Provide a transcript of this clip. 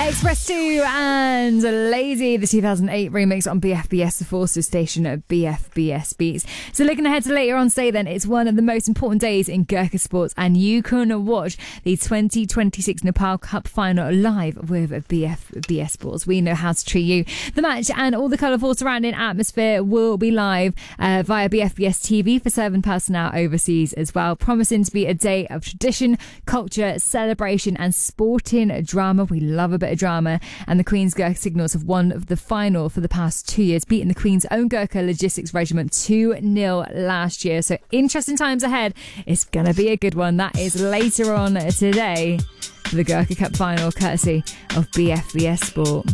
Express 2 and Lazy, the 2008 remix on BFBS, the Forces station at BFBS Beats. So looking ahead to later on today then, it's one of the most important days in Gurkha sports and you can watch the 2026 Nepal Cup final live with BFBS Sports. We know how to treat you. The match and all the colourful surrounding atmosphere will be live via BFBS TV for 7 personnel overseas as well, promising to be a day of tradition, culture, celebration and sporting drama. We love a bit of drama, and the Queen's Gurkha Signals have won the final for the past 2 years, beating the Queen's own Gurkha Logistics Regiment 2-0 last year. So interesting times ahead. It's going to be a good one. That is later on today for the Gurkha Cup final, courtesy of BFBS Sport.